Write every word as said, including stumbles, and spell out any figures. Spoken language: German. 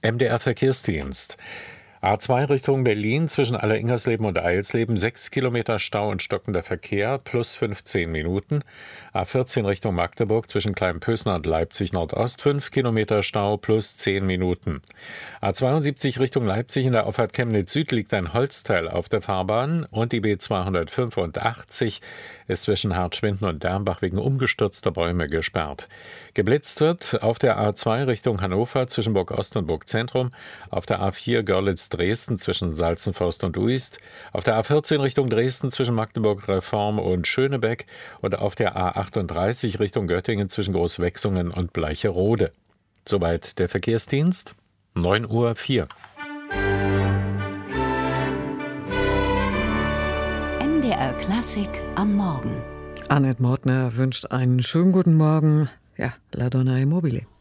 M D R-Verkehrsdienst. A zwei Richtung Berlin zwischen Aller-Ingersleben und Eilsleben, sechs Kilometer Stau und stockender Verkehr, plus fünfzehn Minuten. A vierzehn Richtung Magdeburg zwischen Kleinpösner und Leipzig Nordost, fünf Kilometer Stau, plus zehn Minuten. A zweiundsiebzig Richtung Leipzig in der Auffahrt Chemnitz Süd liegt ein Holzteil auf der Fahrbahn und die B zweihundertfünfundachtzig ist zwischen Hartschwinden und Dernbach wegen umgestürzter Bäume gesperrt. Geblitzt wird auf der A zwei Richtung Hannover zwischen Burg Ost und Burg Zentrum, auf der A vier Görlitz-Dresden zwischen Salzenforst und Uist, auf der A vierzehn Richtung Dresden zwischen Magdeburg-Reform und Schönebeck und auf der A achtunddreißig Richtung Göttingen zwischen Großwechsungen und Bleicherode. Soweit der Verkehrsdienst, neun Uhr vier. M D R Klassik am Morgen. Annette Mortner wünscht einen schönen guten Morgen. Ja, La Donna e Mobile.